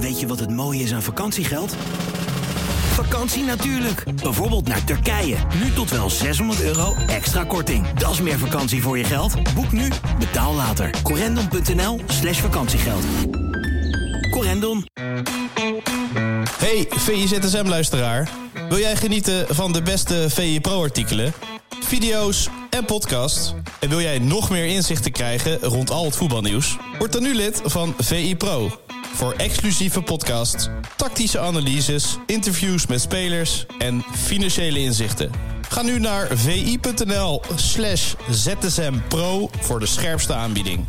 Weet je wat het mooie is aan vakantiegeld? Vakantie natuurlijk. Bijvoorbeeld naar Turkije. Nu tot wel €600 extra korting. Dat is meer vakantie voor je geld. Boek nu, betaal later. Corendon.nl/vakantiegeld. Corendon. Hey VIZSM-luisteraar. Wil jij genieten van de beste VI Pro-artikelen, video's en podcasts? En wil jij nog meer inzichten krijgen rond al het voetbalnieuws? Word dan nu lid van VI Pro. Voor exclusieve podcasts, tactische analyses, interviews met spelers en financiële inzichten. Ga nu naar vi.nl/ZSMPro voor de scherpste aanbieding.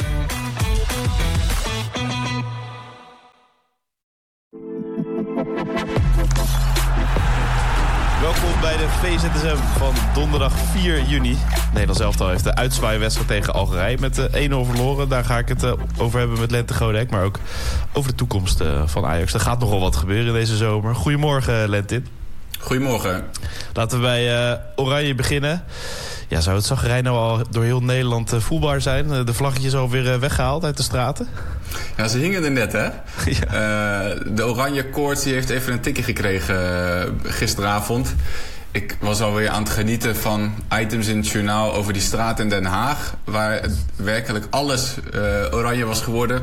Welkom bij de VZSM van donderdag 4 juni. Nederland elftal heeft de uitzwaaiwedstrijd tegen Algerije met 1-0 verloren. Daar ga ik het over hebben met Lente Godek, maar ook over de toekomst van Ajax. Er gaat nogal wat gebeuren deze zomer. Goedemorgen, Lentin. Goedemorgen. Laten we bij Oranje beginnen. Ja, zou het zagrijn nou al door heel Nederland voelbaar zijn? De vlaggetjes alweer weggehaald uit de straten? Ja, ze hingen er net, hè? Ja. De oranje koorts die heeft even een tikje gekregen gisteravond. Ik was alweer aan het genieten van items in het journaal over die straat in Den Haag, waar werkelijk alles oranje was geworden.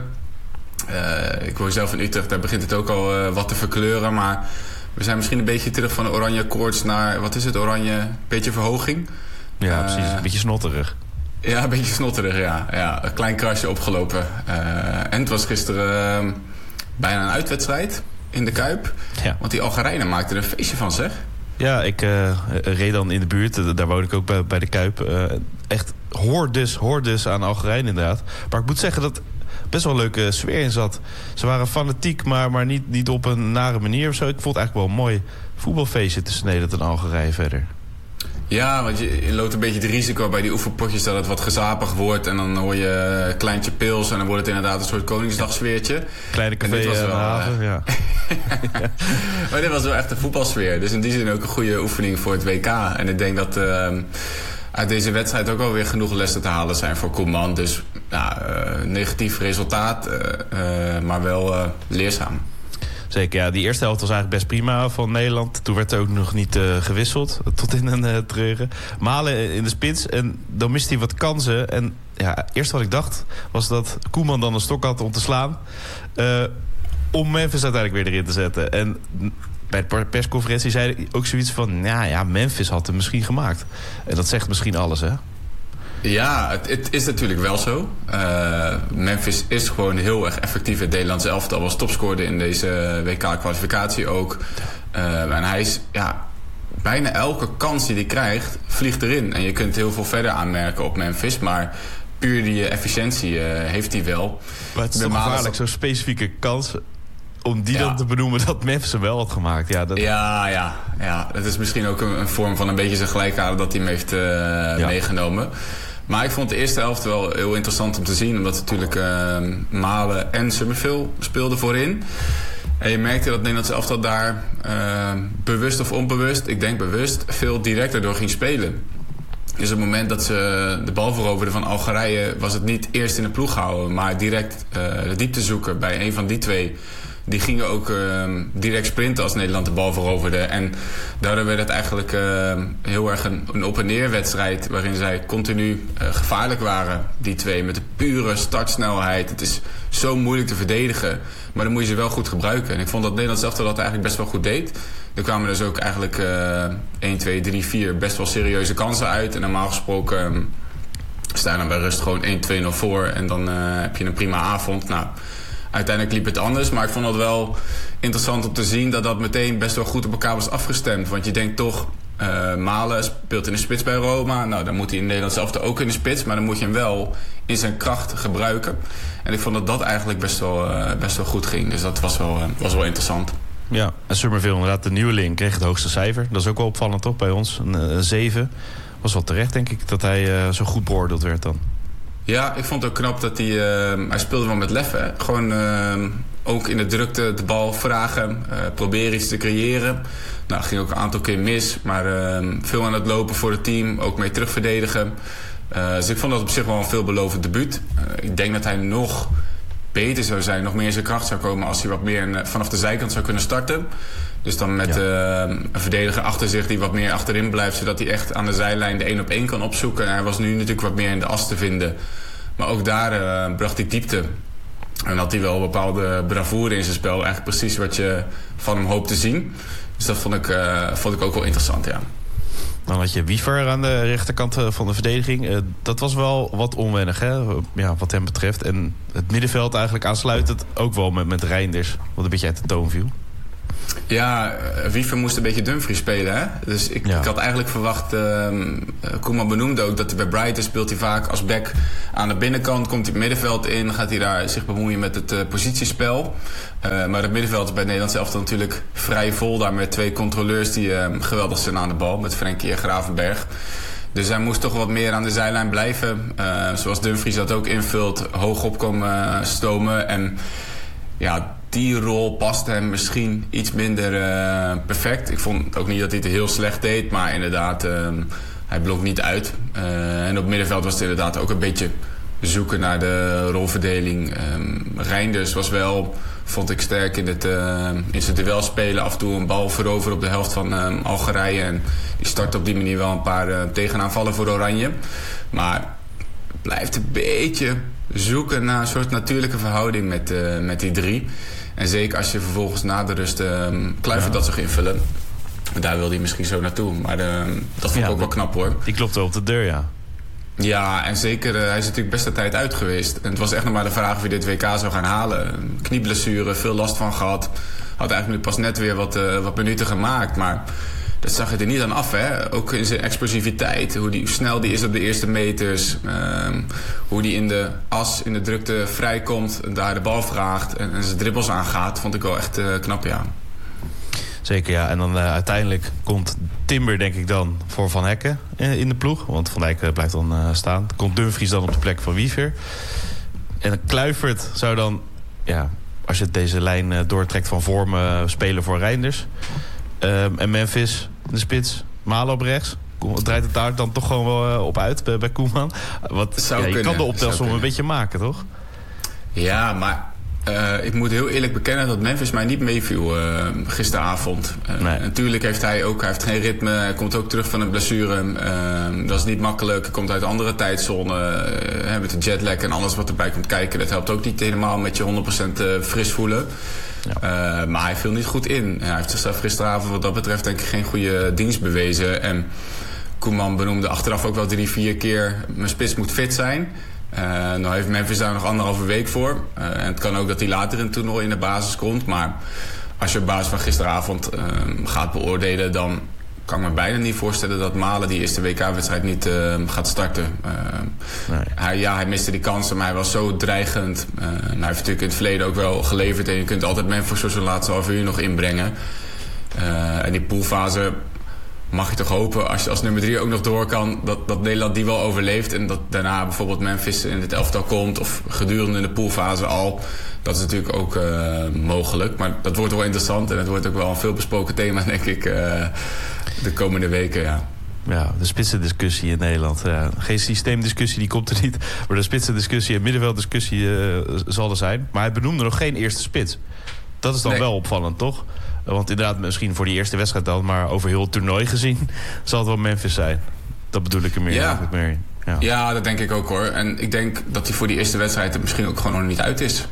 Ik woon zelf in Utrecht, daar begint het ook al wat te verkleuren, maar we zijn misschien een beetje terug van de oranje koorts naar, wat is het, oranje, beetje verhoging. Ja, precies, een beetje snotterig. Ja, een beetje snotterig, ja. Een klein krasje opgelopen. En het was gisteren bijna een uitwedstrijd in de Kuip. Ja. Want die Algerijnen maakten er een feestje van, zeg. Ja, ik reed dan in de buurt. Daar woon ik ook bij de Kuip. Echt hoordus aan Algerijnen inderdaad. Maar ik moet zeggen dat best wel een leuke sfeer in zat. Ze waren fanatiek, maar niet op een nare manier of zo. Ik vond het eigenlijk wel een mooi voetbalfeestje tussen Nederland en Algerije verder. Ja, want je loopt een beetje het risico bij die oefenpotjes dat het wat gezapig wordt. En dan hoor je een kleintje pils en dan wordt het inderdaad een soort Koningsdagsfeertje. Kleine café aan de haven, ja. Maar dit was wel echt een voetbalsfeer. Dus in die zin ook een goede oefening voor het WK. En ik denk dat uit deze wedstrijd ook alweer genoeg lessen te halen zijn voor Koeman. Dus negatief resultaat, maar wel leerzaam. Zeker, ja. Die eerste helft was eigenlijk best prima van Nederland. Toen werd er ook nog niet gewisseld, tot in een treuren. Malen in de spits en dan miste hij wat kansen. En ja, eerst wat ik dacht was dat Koeman dan een stok had om te slaan. Om Memphis uiteindelijk weer erin te zetten. En bij de persconferentie zei hij ook zoiets van, ja, Memphis had hem misschien gemaakt. En dat zegt misschien alles, hè? Ja, het is natuurlijk wel zo. Memphis is gewoon heel erg effectief. Het Nederlandse elftal was topscorer in deze WK-kwalificatie ook. En hij is, bijna elke kans die hij krijgt, vliegt erin. En je kunt heel veel verder aanmerken op Memphis, maar puur die efficiëntie heeft hij wel. Maar het is toch gevaarlijk, zo'n specifieke kans, om die dan te benoemen dat Memphis hem wel had gemaakt. Ja, dat is misschien ook een vorm van een beetje zijn gelijkaarde dat hij hem heeft meegenomen. Maar ik vond de eerste helft wel heel interessant om te zien, omdat natuurlijk Malen en Summerville speelden voorin. En je merkte dat Nederland elftal daar bewust of onbewust, ik denk bewust, veel directer door ging spelen. Dus op het moment dat ze de bal veroverden van Algerije, was het niet eerst in de ploeg houden, maar direct de diepte zoeken bij een van die twee. Die gingen ook direct sprinten als Nederland de bal veroverde. En daardoor werd het eigenlijk heel erg een op-en-neer wedstrijd, waarin zij continu gevaarlijk waren, die twee, met de pure startsnelheid. Het is zo moeilijk te verdedigen, maar dan moet je ze wel goed gebruiken. En ik vond dat Nederland zelf dat eigenlijk best wel goed deed. Er kwamen dus ook eigenlijk 1, 2, 3, 4 best wel serieuze kansen uit. En normaal gesproken sta je dan bij rust gewoon 1-2-0 voor. En dan heb je een prima avond. Nou, uiteindelijk liep het anders. Maar ik vond het wel interessant om te zien dat dat meteen best wel goed op elkaar was afgestemd. Want je denkt toch, Malen speelt in de spits bij Roma. Nou, dan moet hij in Nederland zelf ook in de spits. Maar dan moet je hem wel in zijn kracht gebruiken. En ik vond dat dat eigenlijk best wel goed ging. Dus dat was wel interessant. Ja, en Summerville inderdaad, de nieuweling, kreeg het hoogste cijfer. Dat is ook wel opvallend, toch, bij ons? Een 7. Was wel terecht, denk ik, dat hij zo goed beoordeeld werd dan. Ja, ik vond het ook knap dat hij speelde wel met lef. Hè? Gewoon ook in de drukte de bal vragen, proberen iets te creëren. Nou, ging ook een aantal keer mis, maar veel aan het lopen voor het team, ook mee terugverdedigen. Dus ik vond dat op zich wel een veelbelovend debuut. Ik denk dat hij nog beter zou zijn, nog meer in zijn kracht zou komen als hij wat meer vanaf de zijkant zou kunnen starten. Dus dan met een verdediger achter zich die wat meer achterin blijft, zodat hij echt aan de zijlijn de 1-op-1 kan opzoeken. En hij was nu natuurlijk wat meer in de as te vinden. Maar ook daar bracht hij diepte. En had hij wel een bepaalde bravoure in zijn spel. Eigenlijk precies wat je van hem hoopt te zien. Dus dat vond ik ook wel interessant, ja. Dan had je Wiever aan de rechterkant van de verdediging. Dat was wel wat onwennig, hè? Ja, wat hem betreft. En het middenveld eigenlijk aansluitend ook wel met Reinders. Wat een beetje uit de toon viel. Ja, Wiever moest een beetje Dumfries spelen, hè? Dus ik had eigenlijk verwacht... Koeman benoemde ook dat hij bij Brighton speelt hij vaak als back aan de binnenkant. Komt hij het middenveld in, gaat hij daar zich bemoeien met het positiespel. Maar het middenveld is bij Nederland zelf natuurlijk vrij vol. Daar met 2 controleurs die geweldig zijn aan de bal. Met Frenkie en Gravenberg. Dus hij moest toch wat meer aan de zijlijn blijven. Zoals Dumfries dat ook invult. Hoog op komen stomen. En ja, die rol paste hem misschien iets minder perfect. Ik vond ook niet dat hij het heel slecht deed. Maar inderdaad, hij blonk niet uit. En op het middenveld was het inderdaad ook een beetje zoeken naar de rolverdeling. Reinders was wel, vond ik, sterk in zijn duel spelen. Af en toe een bal veroveren op de helft van Algerije. En die start op die manier wel een paar tegenaanvallen voor Oranje. Maar het blijft een beetje zoeken naar een soort natuurlijke verhouding met die 3. En zeker als je vervolgens na de rust Kluivert dat zag invullen. Daar wilde hij misschien zo naartoe. Maar dat vond ik ook wel knap, hoor. Die klopte op de deur, ja. Ja, en zeker, hij is natuurlijk best een tijd uit geweest. En het was echt nog maar de vraag of hij dit WK zou gaan halen. Knieblessure, veel last van gehad. Had eigenlijk nu pas net weer wat minuten gemaakt. Maar dat zag je er niet aan af, hè. Ook in zijn explosiviteit. Hoe snel die is op de eerste meters. Hoe die in de as, in de drukte vrijkomt. Daar de bal vraagt en zijn dribbels aangaat. Vond ik wel echt knap, ja. Zeker, ja. En dan uiteindelijk komt Timber, denk ik dan, voor Van Hekken in de ploeg. Want Van Dijk blijft dan staan. Komt Dumfries dan op de plek van Wiever. En Kluivert zou dan, ja, als je deze lijn doortrekt van vormen, spelen voor Reinders. En Memphis, de spits, Malen op rechts. Draait het daar dan toch gewoon wel op uit bij Koeman? Je kan de optelsom een beetje maken, toch? Ja, maar ik moet heel eerlijk bekennen dat Memphis mij niet meeviel gisteravond. Nee. Natuurlijk heeft hij heeft geen ritme. Hij komt ook terug van een blessure. Dat is niet makkelijk. Hij komt uit een andere tijdzone. Met de jetlag en alles wat erbij komt kijken. Dat helpt ook niet helemaal met je 100% fris voelen. Ja. Maar hij viel niet goed in. Hij heeft zichzelf gisteravond wat dat betreft denk ik geen goede dienst bewezen. En Koeman benoemde achteraf ook wel 3-4 keer: mijn spits moet fit zijn. Nou heeft Memphis daar nog 1,5 week voor. En het kan ook dat hij later in het toernooi in de basis komt. Maar als je op basis van gisteravond gaat beoordelen, dan kan ik me bijna niet voorstellen dat Malen die eerste WK-wedstrijd niet gaat starten. Nee. Hij miste die kansen, maar hij was zo dreigend. Hij heeft natuurlijk in het verleden ook wel geleverd. En je kunt altijd Memphis voor zo'n laatste half uur nog inbrengen. En die poolfase mag je toch hopen, als nummer 3 ook nog door kan, dat Nederland die wel overleeft. En dat daarna bijvoorbeeld Memphis in het elftal komt, of gedurende de poolfase al. Dat is natuurlijk ook mogelijk. Maar dat wordt wel interessant en het wordt ook wel een veelbesproken thema, denk ik, de komende weken, ja. Ja, de spitsendiscussie in Nederland. Geen systeemdiscussie, die komt er niet. Maar de spitsendiscussie en middenvelddiscussie zal er zijn. Maar hij benoemde nog geen eerste spits. Dat is dan wel opvallend, toch? Want inderdaad, misschien voor die eerste wedstrijd dan, maar over heel het toernooi gezien zal het wel Memphis zijn. Dat bedoel ik er meer in. Ja, dat denk ik ook, hoor. En ik denk dat hij voor die eerste wedstrijd er misschien ook gewoon nog niet uit is.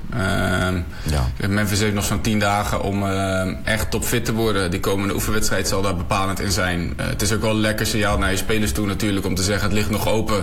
Memphis heeft nog zo'n 10 dagen om echt topfit te worden. Die komende oefenwedstrijd zal daar bepalend in zijn. Het is ook wel een lekker signaal naar je spelers toe natuurlijk, om te zeggen: het ligt nog open.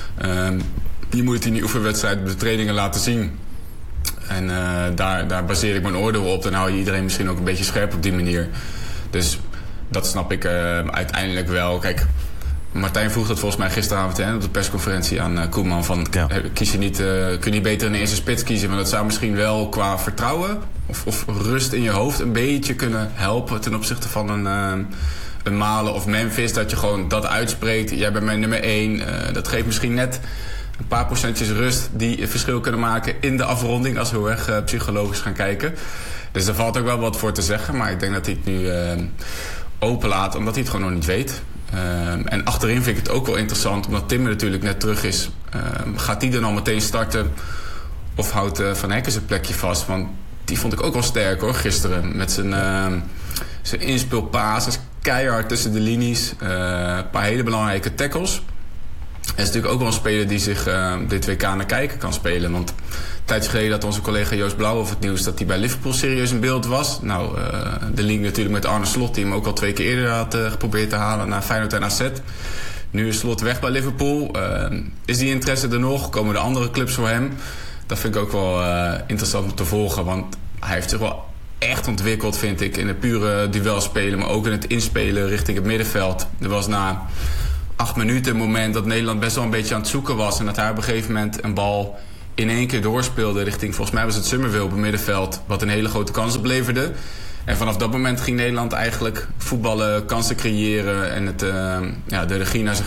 Je moet het in die oefenwedstrijd de trainingen laten zien. En daar baseer ik mijn oordeel op. Dan hou je iedereen misschien ook een beetje scherp op die manier. Dus dat snap ik uiteindelijk wel. Kijk, Martijn vroeg dat volgens mij gisteravond op de persconferentie aan Koeman. Kies je niet, kun je beter een eerste spits kiezen? Want dat zou misschien wel qua vertrouwen of rust in je hoofd een beetje kunnen helpen ten opzichte van een Malen of Memphis. Dat je gewoon dat uitspreekt. Jij bent mijn nummer 1. Dat geeft misschien net een paar procentjes rust die het verschil kunnen maken in de afronding, als we heel erg psychologisch gaan kijken. Dus daar valt ook wel wat voor te zeggen. Maar ik denk dat hij het nu openlaat, omdat hij het gewoon nog niet weet. En achterin vind ik het ook wel interessant, omdat Timmer natuurlijk net terug is. Gaat hij dan al meteen starten? of houdt Van Hekken zijn plekje vast. Want die vond ik ook wel sterk hoor, gisteren. Met zijn inspeelpases, keihard tussen de linies. Een paar hele belangrijke tackles. Hij is natuurlijk ook wel een speler die zich dit WK naar kijken kan spelen. Want een tijdje geleden had onze collega Joost Blauw over het nieuws dat hij bij Liverpool serieus in beeld was. Nou, de link natuurlijk met Arne Slot, die hem ook al 2 keer eerder had geprobeerd te halen naar Feyenoord en AZ. Nu is Slot weg bij Liverpool. Is die interesse er nog? Komen de andere clubs voor hem? Dat vind ik ook wel interessant om te volgen. Want hij heeft zich wel echt ontwikkeld, vind ik, in het pure duelspelen, maar ook in het inspelen richting het middenveld. Er was na 8 minuten een moment dat Nederland best wel een beetje aan het zoeken was. En dat hij op een gegeven moment een bal in 1 keer doorspeelde richting, volgens mij was het Summerville op het middenveld, wat een hele grote kans opleverde. En vanaf dat moment ging Nederland eigenlijk voetballen, kansen creëren en de regie naar zich